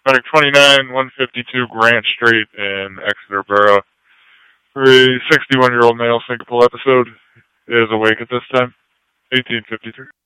Medic 29, 152 Grant Street in Exeter Borough. For a 61-year-old male syncopal episode. Is awake at this time. 1853.